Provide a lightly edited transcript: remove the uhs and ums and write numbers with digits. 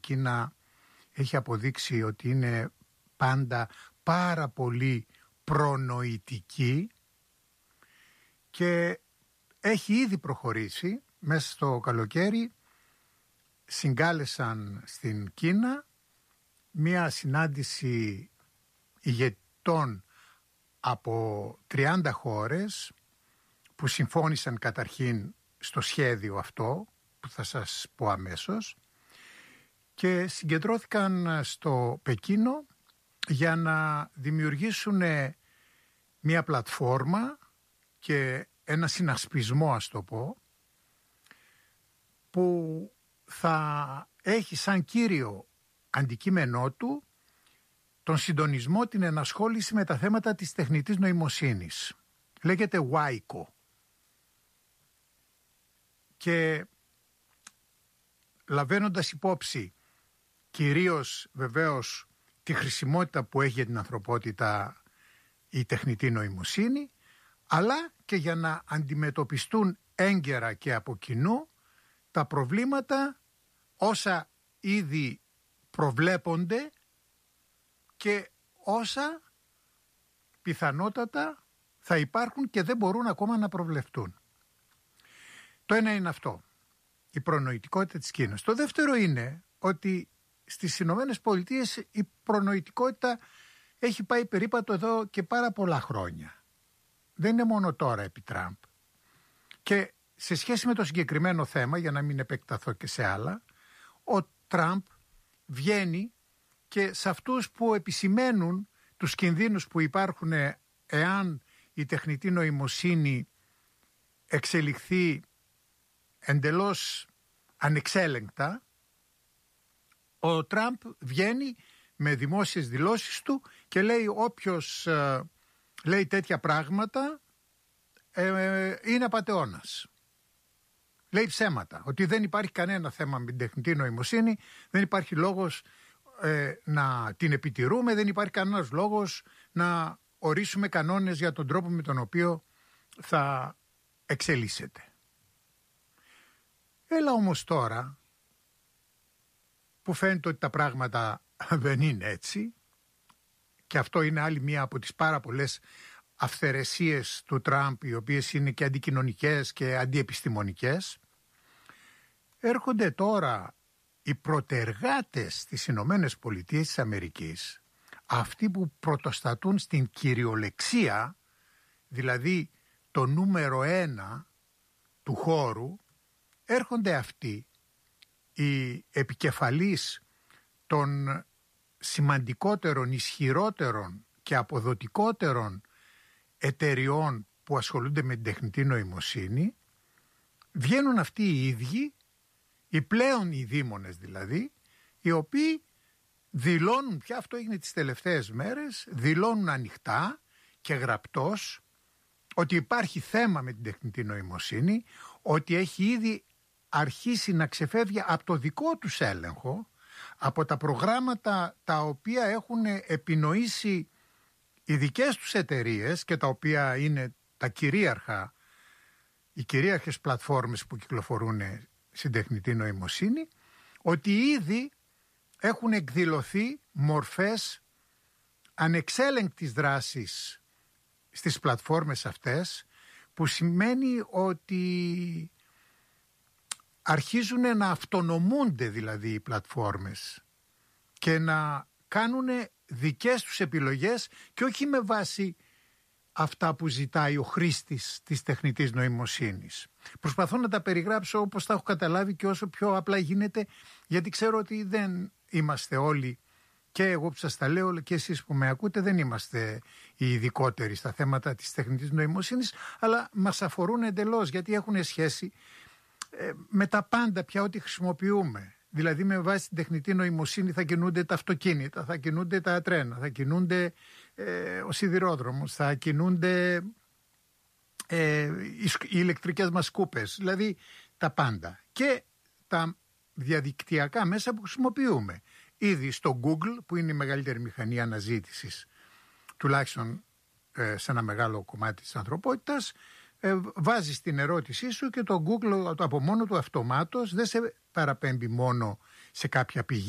Κίνα έχει αποδείξει ότι είναι πάντα πάρα πολύ προνοητική και έχει ήδη προχωρήσει. Μέσα στο καλοκαίρι συγκάλεσαν στην Κίνα μία συνάντηση ηγετών από 30 χώρες που συμφώνησαν καταρχήν στο σχέδιο αυτό που θα σας πω αμέσως και συγκεντρώθηκαν στο Πεκίνο για να δημιουργήσουν μία πλατφόρμα και ένα συνασπισμό, ας το πω, που θα έχει σαν κύριο αντικείμενό του τον συντονισμό, την ενασχόληση με τα θέματα της τεχνητής νοημοσύνης. Λέγεται WICO. Και λαμβάνοντας υπόψη κυρίως βεβαίως τη χρησιμότητα που έχει για την ανθρωπότητα η τεχνητή νοημοσύνη, αλλά και για να αντιμετωπιστούν έγκαιρα και από κοινού τα προβλήματα όσα ήδη προβλέπονται και όσα πιθανότατα θα υπάρχουν και δεν μπορούν ακόμα να προβλεφτούν. Το ένα είναι αυτό, η προνοητικότητα της Κίνας. Το δεύτερο είναι ότι στις Ηνωμένες Πολιτείες η προνοητικότητα έχει πάει περίπατο εδώ και πάρα πολλά χρόνια. Δεν είναι μόνο τώρα επί Τραμπ. Και σε σχέση με το συγκεκριμένο θέμα, για να μην επεκταθώ και σε άλλα, ο Τραμπ βγαίνει και σε αυτούς που επισημαίνουν τους κινδύνους που υπάρχουν εάν η τεχνητή νοημοσύνη εξελιχθεί εντελώς ανεξέλεγκτα, ο Τραμπ βγαίνει με δημόσιες δηλώσεις του και λέει όποιος λέει τέτοια πράγματα είναι απατεώνας. Λέει ψέματα, ότι δεν υπάρχει κανένα θέμα με την τεχνητή νοημοσύνη, δεν υπάρχει λόγος να την επιτηρούμε, δεν υπάρχει κανένας λόγος να ορίσουμε κανόνες για τον τρόπο με τον οποίο θα εξελίσσεται. Έλα όμως τώρα που φαίνεται ότι τα πράγματα δεν είναι έτσι και αυτό είναι άλλη μία από τις πάρα πολλές αυθαιρεσίες του Τραμπ, οι οποίες είναι και αντικοινωνικές και αντιεπιστημονικές, έρχονται τώρα οι πρωτεργάτες της Ηνωμένες Πολιτείες της Αμερικής, αυτοί που πρωτοστατούν στην κυριολεξία, δηλαδή το νούμερο 1 του χώρου, έρχονται αυτοί οι επικεφαλείς των σημαντικότερων, ισχυρότερων και αποδοτικότερων εταιριών που ασχολούνται με την τεχνητή νοημοσύνη, βγαίνουν αυτοί οι ίδιοι, οι πλέον οι δήμονες δηλαδή, οι οποίοι δηλώνουν, πια αυτό έγινε τις τελευταίες μέρες, δηλώνουν ανοιχτά και γραπτός ότι υπάρχει θέμα με την τεχνητή νοημοσύνη, ότι έχει ήδη αρχίσει να ξεφεύγει από το δικό τους έλεγχο, από τα προγράμματα τα οποία έχουν επινοήσει οι δικές τους εταιρείες και τα οποία είναι τα κυρίαρχα, οι κυρίαρχες πλατφόρμες που κυκλοφορούν στην τεχνητή νοημοσύνη, ότι ήδη έχουν εκδηλωθεί μορφές ανεξέλεγκτης δράσης στις πλατφόρμες αυτές, που σημαίνει ότι αρχίζουν να αυτονομούνται δηλαδή οι πλατφόρμες και να κάνουν δικές τους επιλογές και όχι με βάση αυτά που ζητάει ο χρήστης της τεχνητής νοημοσύνης. Προσπαθώ να τα περιγράψω όπως τα έχω καταλάβει και όσο πιο απλά γίνεται, γιατί ξέρω ότι δεν είμαστε όλοι, και εγώ που σας τα λέω και εσείς που με ακούτε, δεν είμαστε οι ειδικότεροι στα θέματα της τεχνητής νοημοσύνης, αλλά μας αφορούν εντελώς, γιατί έχουν σχέση με τα πάντα πια ό,τι χρησιμοποιούμε. Δηλαδή με βάση την τεχνητή νοημοσύνη θα κινούνται τα αυτοκίνητα, θα κινούνται τα τρένα, θα κινούνται ο σιδηρόδρομος, θα κινούνται οι ηλεκτρικές μας σκούπες, δηλαδή τα πάντα. Και τα διαδικτυακά μέσα που χρησιμοποιούμε. Ήδη στο Google, που είναι η μεγαλύτερη μηχανή αναζήτησης, τουλάχιστον σε ένα μεγάλο κομμάτι της ανθρωπότητας, βάζεις την ερώτησή σου και το Google από μόνο του αυτομάτως δεν σε παραπέμπει μόνο σε κάποια πηγή